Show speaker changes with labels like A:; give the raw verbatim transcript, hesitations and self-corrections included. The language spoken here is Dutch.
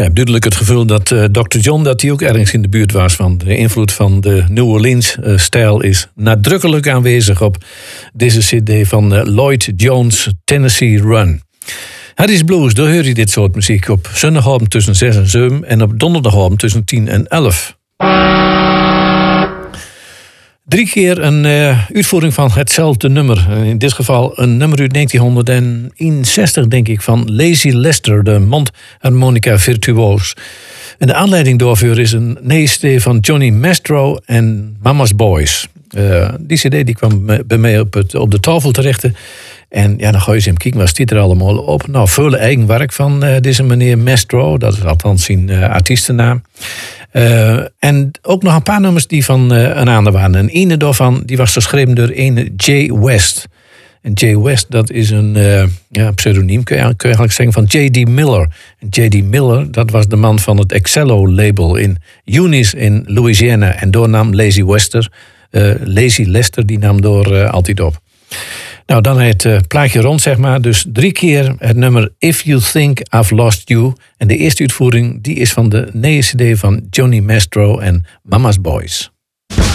A: Ja, duidelijk het gevoel dat uh, dokter John dat hij ook ergens in de buurt was van de invloed van de New Orleans-stijl uh, is nadrukkelijk aanwezig op deze cd van uh, Lloyd Jones, Tennessee Run. Harry's Blues, daar hoor je dit soort muziek op zondagavond tussen zes en zeven en op donderdagavond tussen tien en elf. Drie keer een uh, uitvoering van hetzelfde nummer. In dit geval een nummer uit negentien eenenzestig, denk ik, van Lazy Lester, de mondharmonica virtuoos. En de aanleiding daarvoor is een nieuwe cd van Johnny Mastro en Mama's Boys. Uh, die cd die kwam bij mij op, het, op de tafel terecht. En ja, dan ga je eens even kijken, wat staat er allemaal op? Nou, veel eigen werk van uh, deze meneer Mastro. Dat is althans zijn uh, artiestennaam. Uh, en ook nog een paar nummers die van uh, een ander waren. En een daarvan die was geschreven door een Jay West. En Jay West, dat is een uh, ja, pseudoniem, kun je, kun je eigenlijk zeggen, van J D Miller. En J D Miller, dat was de man van het Excello-label in Eunice in Louisiana. En door nam Lazy Wester, uh, Lazy Lester, die nam door uh, altijd op. Nou, dan het uh, plaatje rond, zeg maar. Dus drie keer het nummer If You Think I've Lost You. En de eerste uitvoering die is van de nieuwe cd van Johnny Mastro en Mama's Boys.